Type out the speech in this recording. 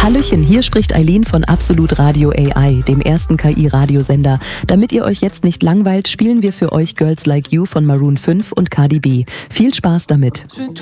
Hallöchen, hier spricht Eileen von Absolut Radio AI, dem ersten KI-Radiosender. Damit ihr euch jetzt nicht langweilt, spielen wir für euch Girls Like You von Maroon 5 und Cardi B. Viel Spaß damit.